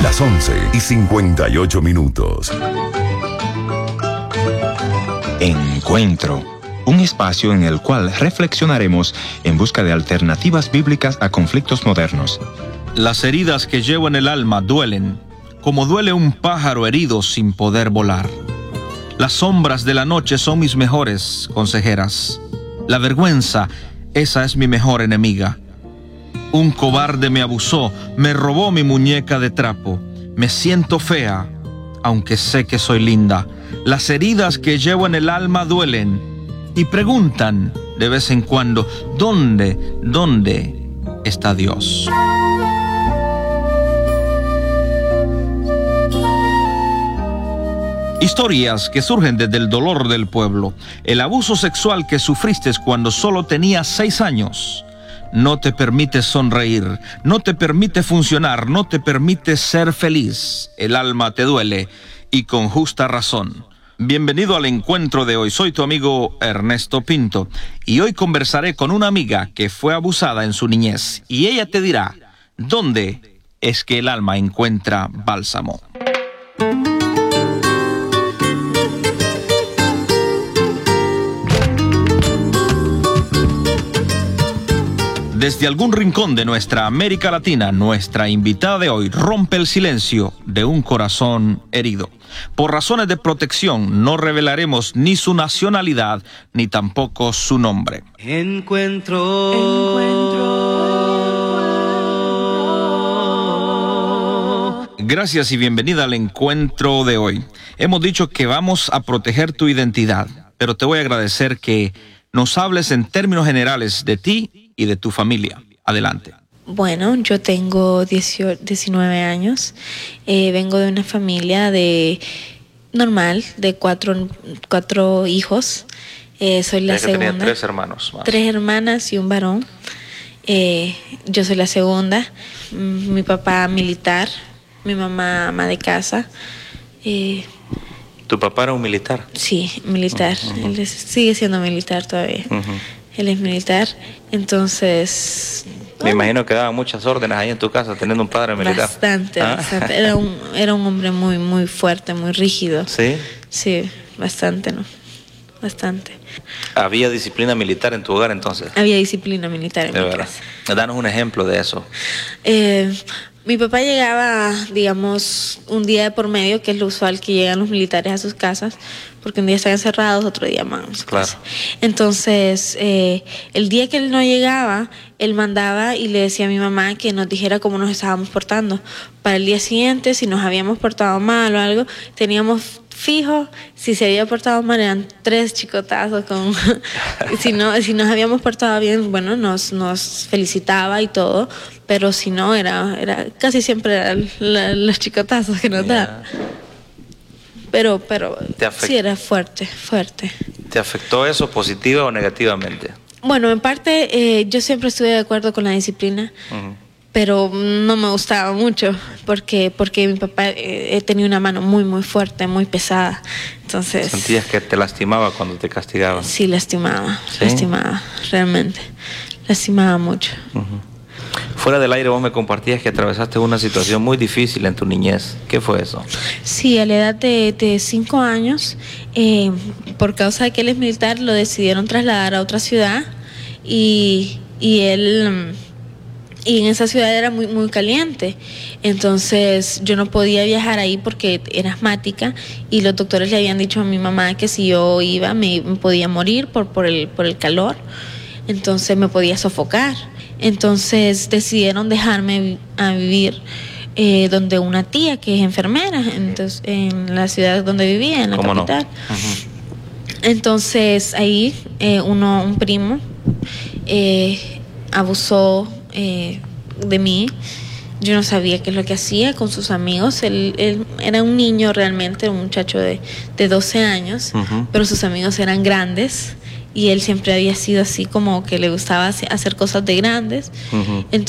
Las 11:58. Encuentro, un espacio en el cual reflexionaremos en busca de alternativas bíblicas a conflictos modernos. Las heridas que llevo en el alma duelen, como duele un pájaro herido sin poder volar. Las sombras de la noche son mis mejores consejeras. La vergüenza, esa es mi mejor enemiga. Un cobarde me abusó, me robó mi muñeca de trapo. Me siento fea, aunque sé que soy linda. Las heridas que llevo en el alma duelen y preguntan de vez en cuando, ¿dónde está Dios? Historias que surgen desde el dolor del pueblo. El abuso sexual que sufriste cuando solo tenías 6 años. No te permite sonreír, no te permite funcionar, no te permite ser feliz. El alma te duele y con justa razón. Bienvenido al encuentro de hoy. Soy tu amigo Ernesto Pinto y hoy conversaré con una amiga que fue abusada en su niñez y ella te dirá dónde es que el alma encuentra bálsamo. Desde algún rincón de nuestra América Latina, nuestra invitada de hoy rompe el silencio de un corazón herido. Por razones de protección, no revelaremos ni su nacionalidad, ni tampoco su nombre. Gracias y bienvenida al encuentro de hoy. Hemos dicho que vamos a proteger tu identidad, pero te voy a agradecer que nos hables en términos generales de ti y de tu familia. Adelante. Bueno, yo tengo 19 años. Vengo de una familia normal, de cuatro hijos. Soy la segunda. Tenía 3 hermanos más. 3 hermanas y un varón. Yo soy la segunda. Mi papá militar, mi mamá ama de casa. ¿Tu papá era un militar? Sí, militar. Él sigue siendo militar todavía. Él es militar, entonces... Me imagino que daban muchas órdenes ahí en tu casa teniendo un padre militar. Bastante. Era un hombre muy, muy fuerte, muy rígido. ¿Sí? Sí, bastante, ¿no? Bastante. ¿Había disciplina militar en tu hogar entonces? Había disciplina militar en mi casa. Danos un ejemplo de eso. Mi papá llegaba, digamos, un día de por medio, que es lo usual que llegan los militares a sus casas, porque un día están encerrados, otro día más. Claro. Entonces, el día que él no llegaba, él mandaba y le decía a mi mamá que nos dijera cómo nos estábamos portando. Para el día siguiente, si nos habíamos portado mal o algo, teníamos fijo, si se había portado mal eran 3 chicotazos si nos habíamos portado bien, bueno, nos felicitaba y todo, pero si no, era casi siempre eran los chicotazos que nos daba. Pero sí era fuerte. ¿Te afectó eso positiva o negativamente? Bueno, en parte yo siempre estuve de acuerdo con la disciplina. Pero no me gustaba mucho porque mi papá tenía una mano muy, muy fuerte, muy pesada. Entonces, ¿sentías que te lastimaba cuando te castigaba? Sí, lastimaba, realmente. Lastimaba mucho. Fuera del aire vos me compartías que atravesaste una situación muy difícil en tu niñez. ¿Qué fue eso? Sí, a la edad de 5 años, por causa de que él es militar, lo decidieron trasladar a otra ciudad y él... Y en esa ciudad era muy, muy caliente. Entonces yo no podía viajar ahí porque era asmática y los doctores le habían dicho a mi mamá que si yo iba me podía morir por el calor. Entonces me podía sofocar. Entonces decidieron dejarme a vivir donde una tía que es enfermera, entonces, en la ciudad donde vivía, en la capital. No? Entonces ahí un primo abusó de mí. Yo no sabía qué es lo que hacía con sus amigos. Él era un niño realmente, un muchacho de 12 años, pero sus amigos eran grandes y él siempre había sido así como que le gustaba hacer cosas de grandes.